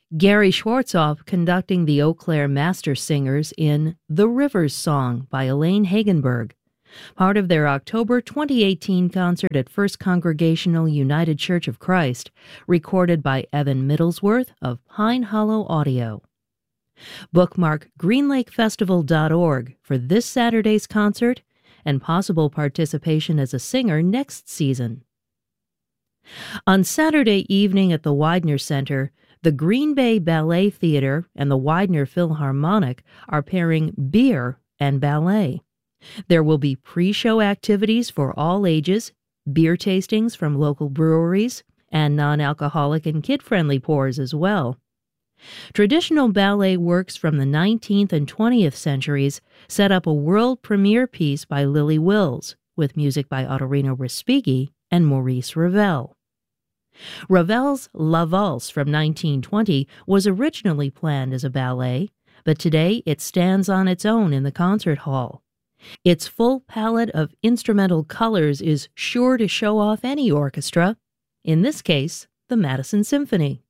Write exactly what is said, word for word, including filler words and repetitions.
Gary Schwartzoff conducting the Eau Claire Master Singers in The Rivers Song by Elaine Hagenberg, part of their October twenty eighteen concert at First Congregational United Church of Christ, recorded by Evan Middlesworth of Pine Hollow Audio. Bookmark green lake festival dot org for this Saturday's concert and possible participation as a singer next season. On Saturday evening at the Widener Center, the Green Bay Ballet Theater and the Widener Philharmonic are pairing beer and ballet. There will be pre-show activities for all ages, beer tastings from local breweries, and non-alcoholic and kid-friendly pours as well. Traditional ballet works from the nineteenth and twentieth centuries set up a world premiere piece by Lily Wills, with music by Ottorino Respighi and Maurice Ravel. Ravel's La Valse from nineteen twenty was originally planned as a ballet, but today it stands on its own in the concert hall. Its full palette of instrumental colors is sure to show off any orchestra, in this case, the Madison Symphony.